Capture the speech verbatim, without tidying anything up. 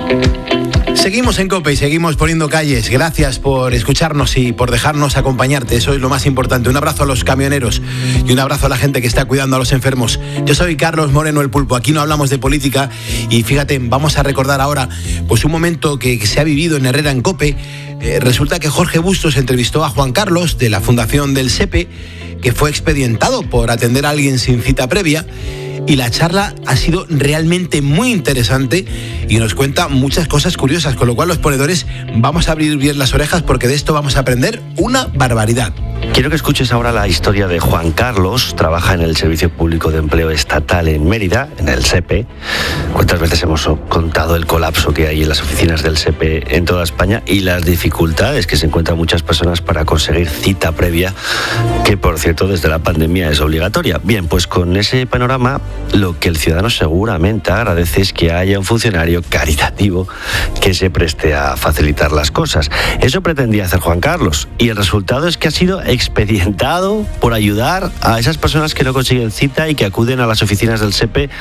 Seguimos en COPE y seguimos poniendo calles. Gracias por escucharnos y por dejarnos acompañarte. Eso es lo más importante. Un abrazo a los camioneros y un abrazo a la gente que está cuidando a los enfermos. Yo soy Carlos Moreno, el Pulpo. Aquí no hablamos de política y fíjate, vamos a recordar ahora pues un momento que, que se ha vivido en Herrera en COPE. Eh, resulta que Jorge Bustos entrevistó a Juan Carlos de la Fundación del SEPE, que fue expedientado por atender a alguien sin cita previa. Y la charla ha sido realmente muy interesante y nos cuenta muchas cosas curiosas, con lo cual los ponedores vamos a abrir bien las orejas porque de esto vamos a aprender una barbaridad. Quiero que escuches ahora la historia de Juan Carlos. Trabaja en el Servicio Público de Empleo Estatal en Mérida, en el SEPE. ¿Cuántas veces hemos contado el colapso que hay en las oficinas del SEPE en toda España y las dificultades que se encuentran muchas personas para conseguir cita previa, que por cierto desde la pandemia es obligatoria? Bien, pues con ese panorama, lo que el ciudadano seguramente agradece es que haya un funcionario caritativo que se preste a facilitar las cosas. Eso pretendía hacer Juan Carlos y el resultado es que ha sido expedientado por ayudar a esas personas que no consiguen cita y que acuden a las oficinas del SEPE